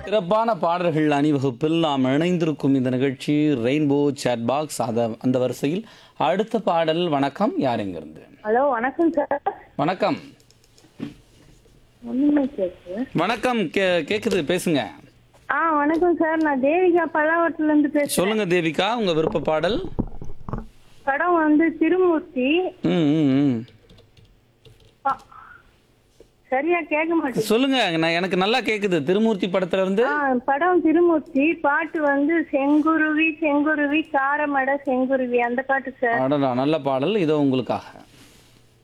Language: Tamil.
சிறப்பான பாடல்கள் அணிவகுப்பில் நாம் இணைந்திருக்கும் இந்த நிகழ்ச்சி ரெயின்போ சேட் பாக்ஸ். அந்த வரிசையில் அடுத்த பாடல். வணக்கம், யார் எங்கிருந்து? ஹலோ, வணக்கம் சார். வணக்கம். ஒண்ணுமே கேக்கு. வணக்கம், கேக்குது, பேசுங்க. வணக்கம் சார். நான் தேவிகா பல்லாவரத்துல இருந்து பேசுறேன். சொல்லுங்க தேவிகா, உங்க விருப்ப பாடல். படம் வந்து திருமூர்த்தி. ம் ம், ம். சரியா கேட்க மாட்டேன். சொல்லுங்க, எனக்கு நல்லா கேக்குது. திருமூர்த்தி படத்துல இருந்து. படம் திருமூர்த்தி. பாட்டு வந்து செங்குருவி செங்குருவி காரமட செங்குருவி, அந்த பாட்டு சார். அடடா, நல்ல பாடல் இதோ உங்களுக்காக.